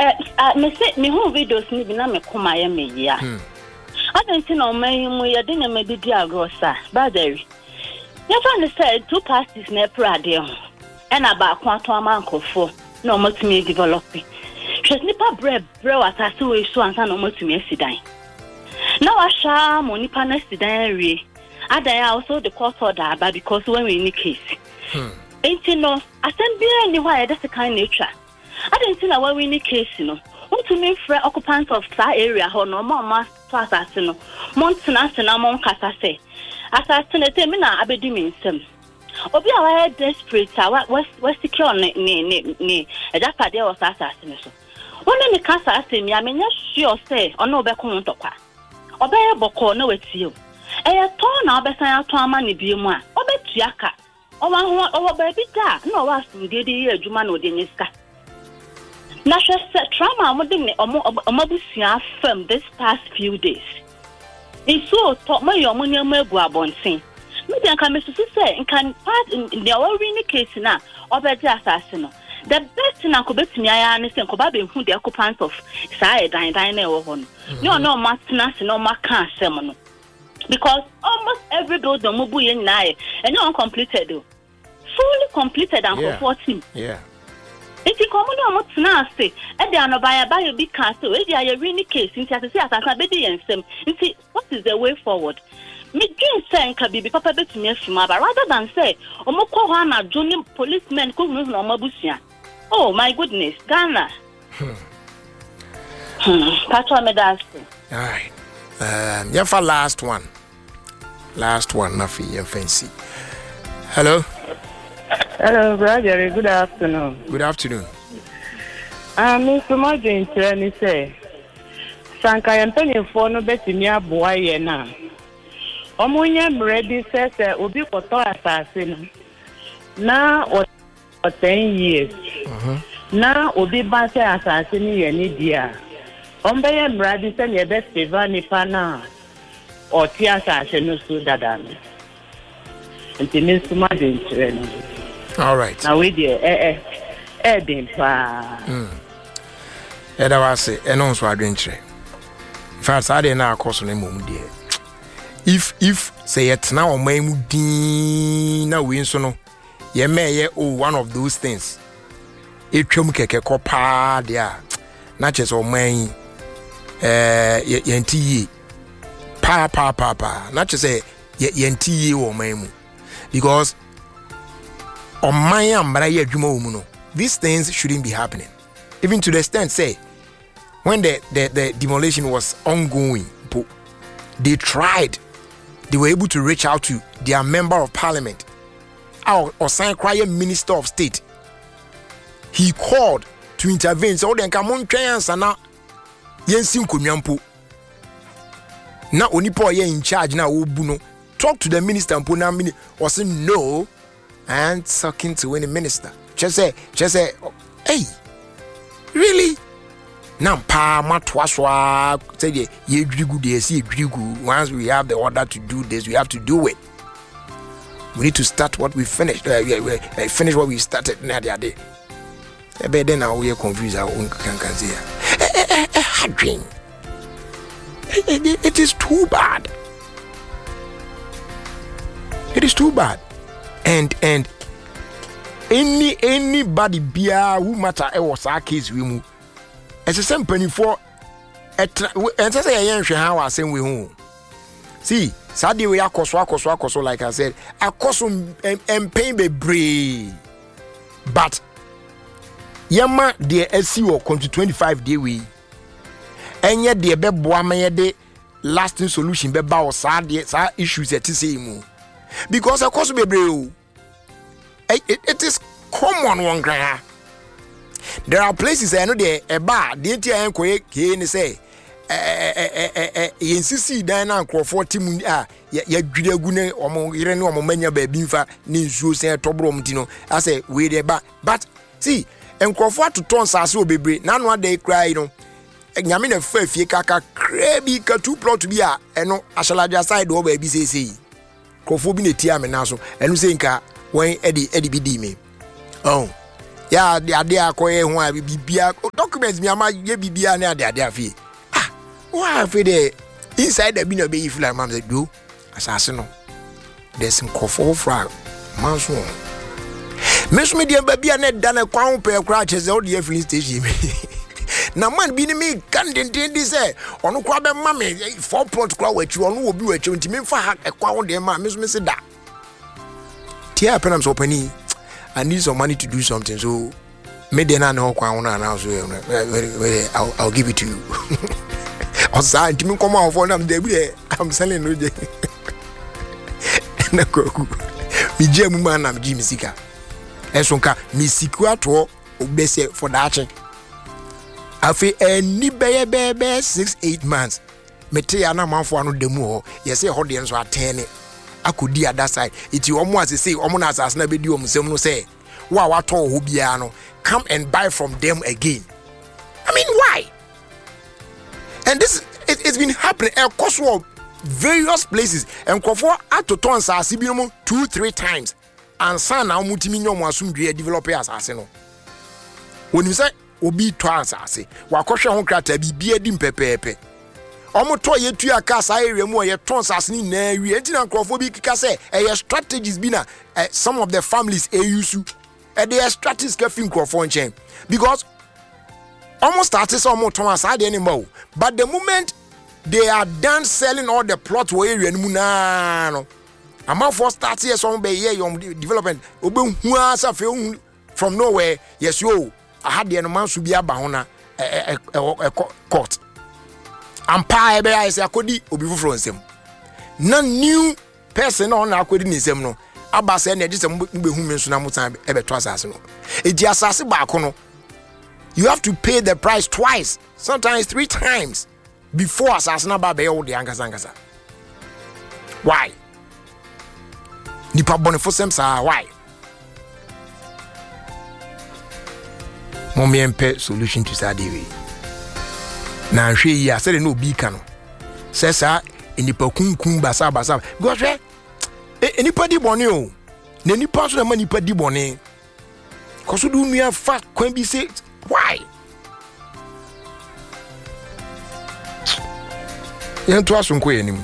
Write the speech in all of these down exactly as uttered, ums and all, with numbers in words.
eh me say me home videos ni bi na me koma ya me ya I don't think no man mu ya de na me di agrosa badari ya fa ne say two parties na prade ho e na ba kwa to amankofo na omotumi developing just nipa bread bread atase we so ansa na omotumi asidan na wa sha mo nipa na asidan rie adan also the court order but because when we in the case hmm ain't no assembly ni why that's the kind nature I don't think that when we in the case no want to mean for occupants of that area ho no mama to assassin no montana na mon kasa say assassin e me na abedi mi nsem obi a wa desperate a was was secure ni ni ni e da pade o assassin so woni ni kasa asem ya menya sure say ono obekon ntokwa obeye boko na watie o e to na obesan ato ama ne biemu a obetua ka owa ho owa ba bi da na owa asundede ye adwuma na odenye ska na hwese trauma mo de ne omo omabusua fam this past few days iso to mayo mo nyama egu abonten me de nka mesusu say nka part in the our win case na obedi asase no the best na ko betumi aya ne say ko ba be hu the occupants of say dan dan na e wo ho no no no matna se no maka asem no because almost every building mobu yen na e and no completed though fully completed and yeah. for fourteen yeah if you come no motna say e dey anobaya ba you be cancel e dey aye win case nti asase asase be dey ensem nti what is the way forward me dream say nka bibi papa betumi afima but rather than say omokọ ho na juni policemen ko hu na omabusua oh my goodness Ghana hmm hmm patwa me das all right um yeah for last one last one nafi your fancy hello hello brother good afternoon good afternoon um Mister Martin Treni say sanka yempeni fo no betimi aboa ye na omunya mredi sese obi koto asase no na o ten years uh-huh. na obi ba se asase ni ye ni dia ombeye mredi se ne be favor ni pana o ti asase no so dada no nti Mister Martin Treni all right now we there eh eh eh dem pa mm e da wase e no so adwenkyere in fact I dey na akoso na mom there if if say yet now man mu din na we nso no ye meye oh one of those things etwam keke kopa there na chese o man eh yenti pa pa pa pa na chese yenti o man mu because on my ambra ye adwuma wo mu no these things shouldn't be happening even to the extent say when the the, the demolition was ongoing they tried they were able to reach out to their member of parliament or, or sign cry minister of state he called to intervene so then come on try answer na yensin konwampo na onipo ye in charge na obu no talk to the minister mpo na mini or say no and talking to any minister just say just say hey really now pa matwaswa say ye dwigu dey see dwigu once we have the order to do this we have to do it we need to start what we finished uh, we, we, uh, finish what we started na the day e be then now we confuse our own can can say it is too bad it is too bad and and any anybody bia who matter e was our case we mu as a company for and say yen hwe ha wa asem we hu see sadie we akoso akoso akoso like I said akoso empay bebre but yama de asi wo twenty twenty-five day we enye de beboa ma ye de lasting solution be ba o sadie sa issues et say mu because akoso bebre o it, it is common one gra. There are places I know there a bar the entire enquire can say eh eh eh eh insisi dan na nkrofo team ah ya dwidagune omo yire ne omo manya ba bimfa ne nsuo se tobro mti no I say we there ba but see nkrofo atoton sase obebre na no ade cry no nyame na fa fie kaka krabi ka two plot bi a eno ashalaja side o ba bi sei sei krofo bi na ti ame na so eno sei nka wen edi edi bi di me oh ya de ade akoye ho a bibia documents mi ama ye bibia na ade ade afi ah wa afi de inside the bin no be if like mam say do asase no there's some kofo fra manso mesu me de babia na da na kwan pe kra cheze o de filling station na man bi ni me kan den den di say ono kwa be ma me four plot kwa wachi ono obi wachi ntimi mfa ha ekwa ho de ma mesu me se da tia penam so pani I need some money to do something, so me then I know now, so I'll, I'll give it to you. On side, to me come out for them, I'm selling no day. Me jam man, I'm Jimmy Sika. And so, Miss Sikua to obey for that. I feel any baby, baby, six, eight months. Me tell you, I'm for no demo. Yes, the audience are ten. I could be at that side. It's you almost say, almost as never do no say, wow, what all Hubiano, come and buy from them again. I mean, why? And this, it, it's been happening across various places. And Kofo at to turn Sasibino two, three times. And son now multimillion wasum developer as Arsenal. When you say, Obi Trans, I say, Wakosha Honkata be bearding pepe. Omo to ye tu akasa area mu ye tons asni na wi entina crofobia kika say eh strategies bi na some of the families e use e dey strategies ka fin crofon chen because almost started some more Thomas ade anymore but the moment they are done selling all the plot wo area mu na no ama for start here some be here your development obe hu asa fe from nowhere yes yo I had the man su bi aba ho na court Ampa ebe I say akodi obi fufuro nsem na new person on akodi nsem no aba say na ejise mbe hu mensu na mutan ebe to asase no eji asase ba no you have to pay the price twice sometimes three times before asase na ba be wo de angasa angasa why nipa bonifosem sa why mommy empe solution to sadewe na hwe yi asere no bi ka no sesa enipa kunkun basa basa because hwe enipa di bone o na enipa so na ma enipa di bone koso du nua fa kwan bi say why yan to aso nko yanim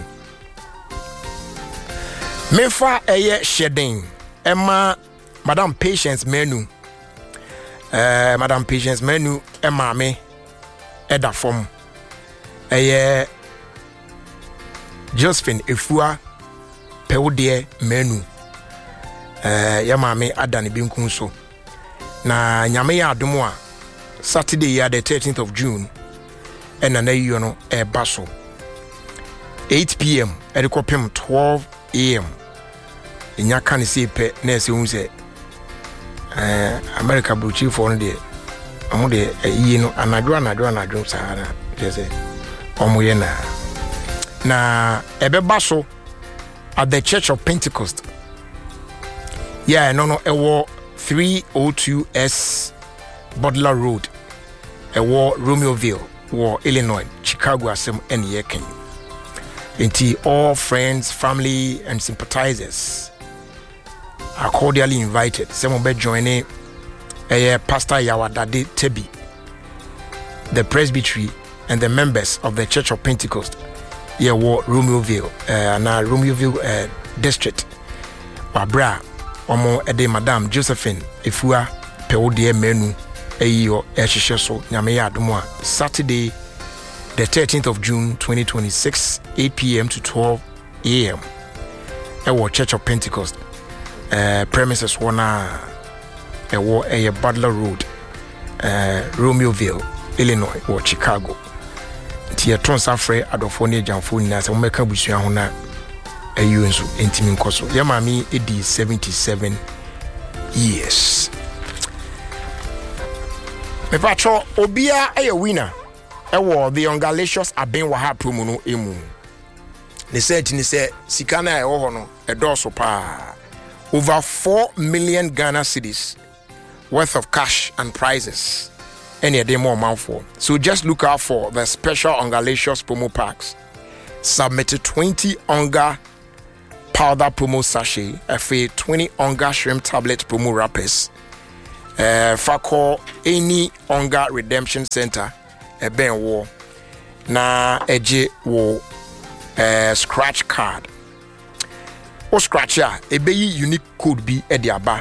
mefa eye shedin ema madam Patience menu eh madam Patience menu ema me eda form eye Josephine Efua Pewde menu eh ya maame adane binkun so na nyame ya adomo a Saturday ya the thirteenth of June ena na yiyo no e baso eight p m edikopem twelve a m enya kan se pe na ese hu se eh America blue chief on de amu de yi no anadwo anadwo anadwo sahara jese omoye na na ebe baso at the Church of Pentecost. Yeah, no no ewo three oh two S Butler Road. Ewo Romeoville, wo Illinois, Chicago asem ene ken. Enti all friends, family and sympathizers are cordially invited. Some be joining eh Pastor Yawadade Tebi, the presbytery and the members of the Church of Pentecost. Yeah, wo Romeoville, uh, na Romeoville uh, district. Wabra, omo ede Madam Josephine Efua Pewde menu eyo ehhehye so nyame ya adomo a Saturday the thirteenth of June twenty twenty-six eight p m to twelve a m ewo Church of Pentecost uh, premises wana ewo eye Butler Road uh, Romeoville Illinois or Chicago. Tia Tronsafre Adofone Jamfoni na se meka busua ho na ayu nso entimi nkoso ya mami edi seventy-seven years. Me patro obia aye winner ewo the Ungalicious Abenwaha promo no emu. Ne said ni se sika na e ho no e doso pa over four million Ghana cedis worth of cash and prizes. Any day more mouthful. So just look out for the special Ungalicious promo packs. Submitted twenty Unga powder promo sachet, F A twenty Unga shrimp tablet promo wrappers, uh, Fako any Onga Redemption Center a ben wo na eje wo uh, scratch card o scratch ya e be unique code bi e de aba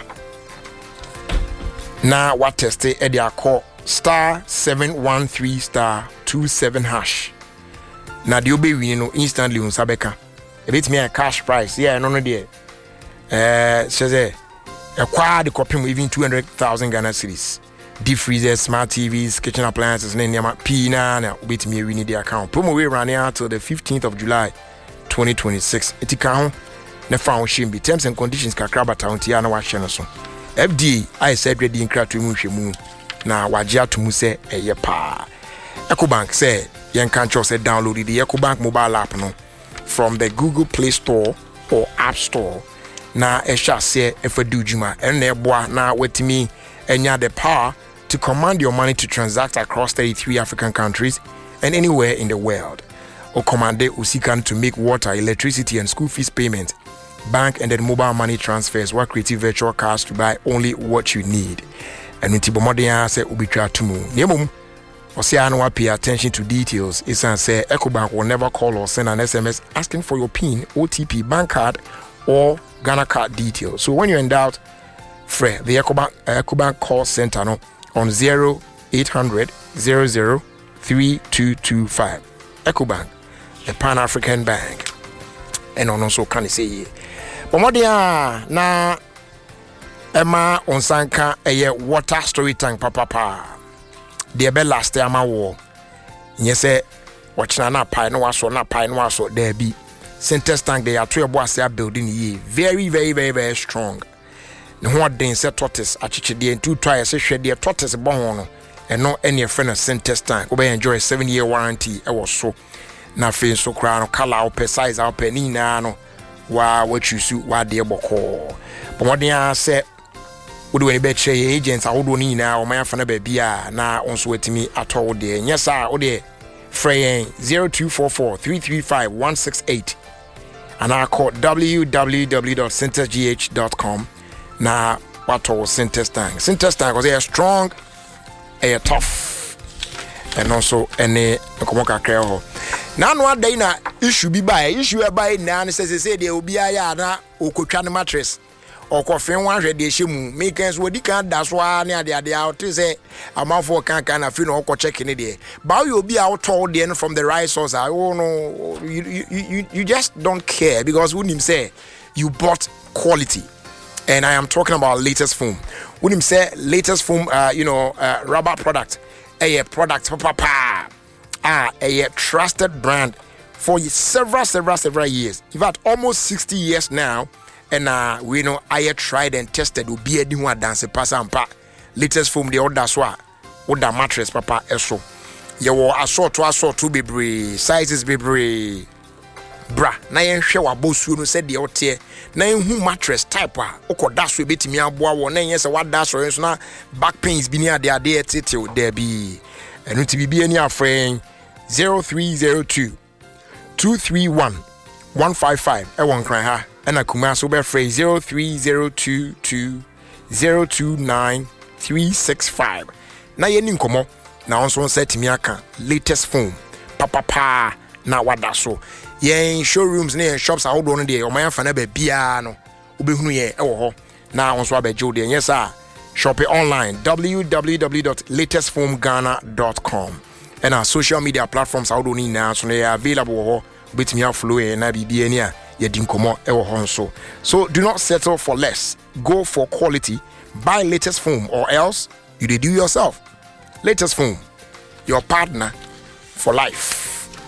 na what test e de akọ star seven one three star two seven hash na de obe win no instantly on sabeka e bit me a cash price yeah no no there eh say a quad copy even two hundred thousand Ghana cedis. Deep freezers, smart T Vs, kitchen appliances, na P na na wait me we need the account. Promo we run out till the fifteenth of July twenty twenty-six. It can na found shim be terms and conditions kakraba town tia na wa hye so. F D I said ready in kratu mu hwemu na wagye atomu se eye pa. EcoBank say yen kan cho say download the EcoBank mobile app no from the Google Play Store or App Store. Na esha se efadu juma en na eboa na wetimi enya the power to command your money to transact across thirty-three African countries and anywhere in the world. Or command usikan to make water, electricity and school fees payment, bank and then mobile money transfers while creating virtual cards to buy only what you need. And in Tibomodia say ubitra tumu. Nemum or say I know pay attention to details. It's and say EcoBank will never call or send an S M S asking for your PIN, O T P, bank card or Ghana card details. So when you're in doubt, Fred, the EcoBank, uh, EcoBank call center no, on zero eight hundred zero zero three two two five. EcoBank, the Pan-African Bank. And on also can say, but what na Emma on Sanka a water story tank papa pa. The be last time I war. Yes, watching na pie no so na pie no so there be. Center tank they are two boys are building ye very very very very strong. No what den say tortoise achiche dey two tires say hwe dey tortoise bon ho no and no any friend of center tank we enjoy seven year warranty e was so na fe so kra no color op size op ni na no wa what you su wa dey boko but what dey say we do any be che agents a wodo ni na o man fa na ba bia na onso wetimi atọ dey nyesa o dey frey zero two four four three three five one six eight and I call w w w dot center g h dot com. Na what was Syntex tank? Syntex tank was a strong, a tough, and also any Komoka Kreo. Now, one day na issue be by issue by now, says they say there will be a yana or Kuchan mattress or coffee one red shimu. Makers would can't that's why near the idea out to say a month for can kind of funeral or checking it. But you'll be out told then from the right source. I oh no, you, you, you, you just don't care because wouldn't him say you bought quality. And I am talking about latest foam. When him say latest foam, uh, you know, uh, rubber product, a product, papa, ah, a trusted brand for several, several, several years. In fact, almost sixty years now. And uh, we know I tried and tested. We be a new dance pass and pa. Latest foam the order swa, order mattress, papa, eso. You were assault to assault to be brave, sizes be brave. Bra, na yen hwe wabosu no said the ote na yen hu mattress type a okoda so betimi aboa wo na yen se wada so yen so na back pains bi ni ade ade etete there bi enu ti bi ani afren zero three zero two two three one one five five e won kran ha na kuma so be free zero three zero two two zero two nine three six five na yen nkomo na onso set mi aka latest phone papa pa na wada so yen showrooms ne shops a wodo no de o man fa na ba bia no obehunu ye e wo ho na onso abejo de yes ah shop it online w w w dot latest foam ghana dot com and our social media platforms a wodo ni na so they are available ho betimi aflow e na bibia ni a ye di nkomo e wo ho nso. So do not settle for less, go for quality. Buy latest foam or else you dey do yourself. Latest foam, your partner for life.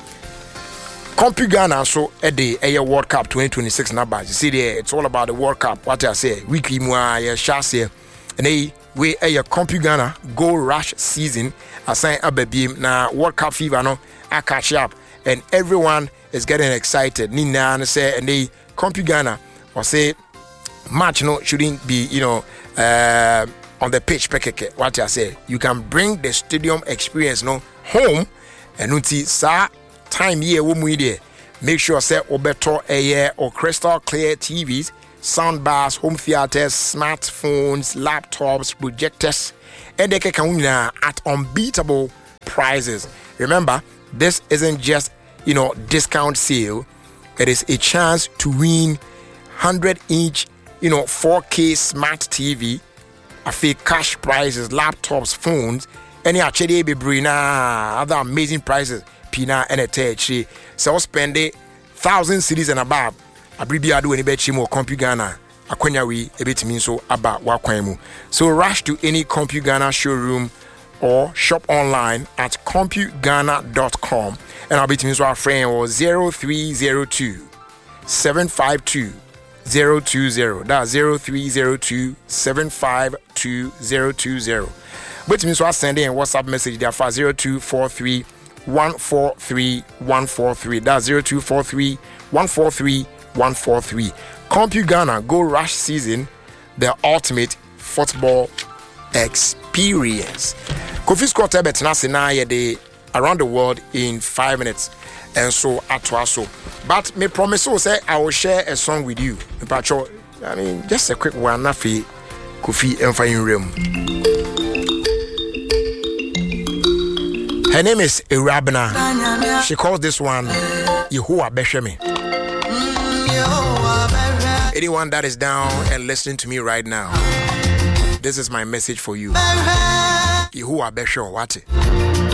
Compu Ghana so a day a World Cup twenty twenty-six numbers. You see there, it's all about the World Cup. What I say, weekly moi ya chassis and a we a Compu Ghana go rush season assign a baby na World Cup fever no I catch up and everyone is getting excited. Nina and say and they Compu Ghana or say match no shouldn't be you know uh, on the pitch pekeke. What I say, you can bring the stadium experience no home and unti sa time here wo mu there make sure say obeto a year or crystal clear T Vs sound bars, home theaters, smartphones, laptops, projectors, and they can at unbeatable prices. Remember, this isn't just, you know, discount sale. It is a chance to win one hundred inch, you know, four K smart T V, a fake cash prizes, laptops, phones, any actually be other amazing prizes. Pina and a techi. So spend a thousand cities and above. A bribia do any bet more CompuGhana. A Kwenyawi, a bit mean so about Wakwemu. So rush to any CompuGhana showroom or shop online at compu ghana dot com. And I'll be to our friend or zero three zero two seven five two zero two zero. That's zero three zero two seven five two zero two zero. But means so send in WhatsApp message there for zero two four three one four three one four three. That's zero two four three one four three one four three. CompuGhana Go Rush Season, the ultimate football experience. Kofi Scott Ebet Nasina Yede around the world in five minutes. And so atwaso. But me promise you say I will share a song with you. I mean, just a quick one. Nafi Kofi Emfa in room. Her name is Irabna. She calls this one Yehovah Beshemi. Anyone that is down and listening to me right now, this is my message for you. Yehovah Beshemi. What?